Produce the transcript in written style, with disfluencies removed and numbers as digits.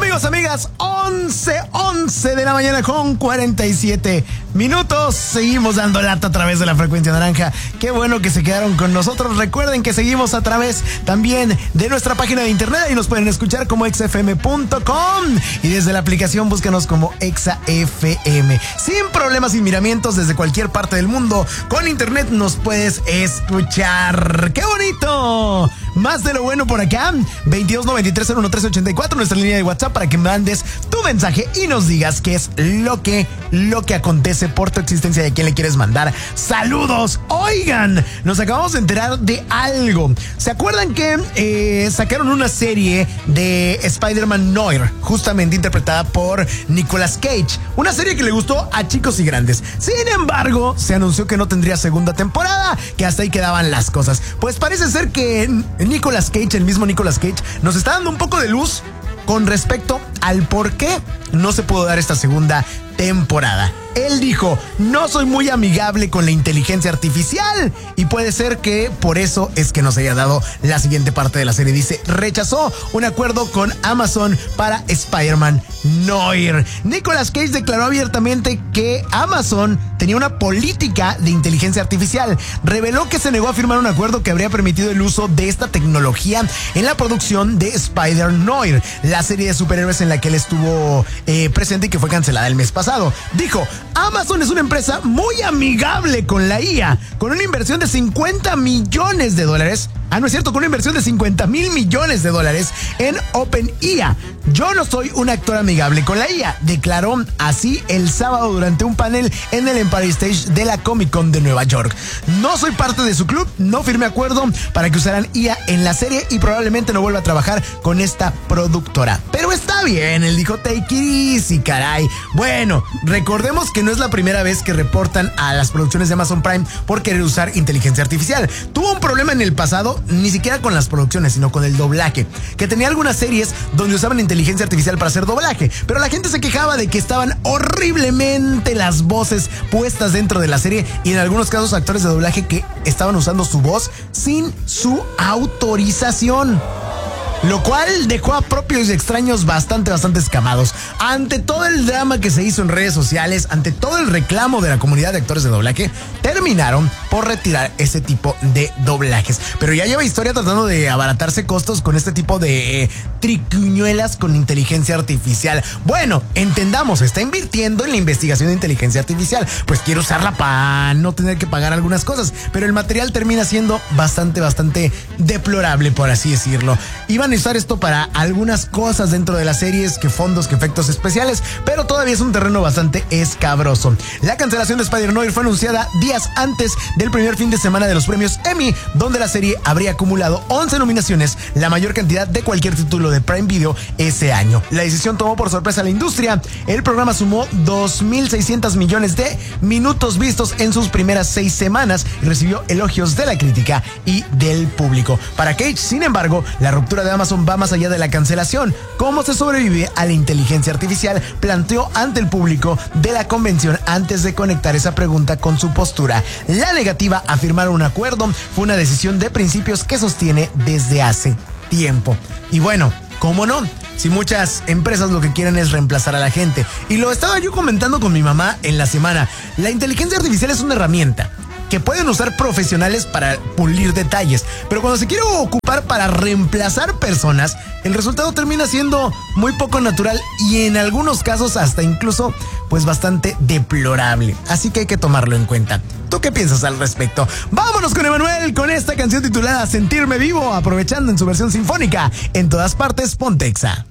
Amigos, amigas, 11 de la mañana con 47 minutos. Seguimos dando lata a través de la frecuencia naranja. Qué bueno que se quedaron con nosotros. Recuerden que seguimos a través también de nuestra página de internet y nos pueden escuchar como exafm.com y desde la aplicación búscanos como ExaFM. Sin problemas, sin miramientos, desde cualquier parte del mundo. Con internet nos puedes escuchar. ¡Qué bonito! Más de lo bueno por acá. 2293-01384, nuestra línea de WhatsApp para que mandes tu mensaje y nos digas qué es lo que acontece por tu existencia y a quién le quieres mandar saludos. Oigan, nos acabamos de enterar de algo. ¿Se acuerdan que sacaron una serie de Spider-Man Noir, justamente interpretada por Nicolas Cage? Una serie que le gustó a chicos y grandes. Sin embargo, se anunció que no tendría segunda temporada, que hasta ahí quedaban las cosas. Pues parece ser que Nicolas Cage, el mismo Nicolas Cage, nos está dando un poco de luz con respecto al por qué no se pudo dar esta segunda temporada. Él dijo: no soy muy amigable con la inteligencia artificial y puede ser que por eso es que nos haya dado la siguiente parte de la serie. Dice, rechazó un acuerdo con Amazon para Spider-Man Noir. Nicolas Cage declaró abiertamente que Amazon tenía una política de inteligencia artificial. Reveló que se negó a firmar un acuerdo que habría permitido el uso de esta tecnología en la producción de Spider-Man Noir, la serie de superhéroes en la que él estuvo presente y que fue cancelada el mes pasado. Dijo: Amazon es una empresa muy amigable con la IA, con una inversión de $50 millones. No es cierto, con una inversión de $50 mil millones en OpenIA. Yo no soy un actor amigable con la IA, declaró así el sábado durante un panel en el Empire Stage de la Comic Con de Nueva York. No soy parte de su club, no firmé acuerdo para que usaran IA en la serie y probablemente no vuelva a trabajar con esta productora. Pero está bien, él dijo, take it easy, caray. Bueno, recordemos que no es la primera vez que reportan a las producciones de Amazon Prime por querer usar inteligencia artificial. Tuvo un problema en el pasado, ni siquiera con las producciones, sino con el doblaje, que tenía algunas series donde usaban inteligencia artificial para hacer doblaje, pero la gente se quejaba de que estaban horriblemente las voces puestas dentro de la serie y en algunos casos actores de doblaje que estaban usando su voz sin su autorización, lo cual dejó a propios y extraños bastante escamados. Ante todo el drama que se hizo en redes sociales, ante todo el reclamo de la comunidad de actores de doblaje, terminaron por retirar ese tipo de doblajes. Pero ya lleva historia tratando de abaratarse costos con este tipo de triquiñuelas con inteligencia artificial. Bueno, entendamos, está invirtiendo en la investigación de inteligencia artificial, pues quiere usarla para no tener que pagar algunas cosas, pero el material termina siendo bastante deplorable, por así decirlo. Iban a usar esto para algunas cosas dentro de las series, que fondos, que efectos especiales, pero todavía es un terreno bastante escabroso. La cancelación de Spider-Man Noir fue anunciada días antes del primer fin de semana de los premios Emmy, donde la serie habría acumulado 11 nominaciones, la mayor cantidad de cualquier título de Prime Video ese año. La decisión tomó por sorpresa a la industria. El programa sumó 2.600 millones de minutos vistos en sus primeras 6 semanas y recibió elogios de la crítica y del público. Para Cage, sin embargo, la ruptura de Amazon va más allá de la cancelación. ¿Cómo se sobrevive a la inteligencia artificial?, planteó ante el público de la convención antes de conectar esa pregunta con su postura. La negativa a firmar un acuerdo fue una decisión de principios que sostiene desde hace tiempo. Y bueno, ¿cómo no? Si muchas empresas lo que quieren es reemplazar a la gente. Y lo estaba yo comentando con mi mamá en la semana. La inteligencia artificial es una herramienta que pueden usar profesionales para pulir detalles, pero cuando se quiere ocupar para reemplazar personas, el resultado termina siendo muy poco natural y en algunos casos hasta incluso pues bastante deplorable. Así que hay que tomarlo en cuenta. ¿Tú qué piensas al respecto? Vámonos con Emanuel con esta canción titulada Sentirme Vivo, aprovechando en su versión sinfónica. En todas partes, ponte Exa.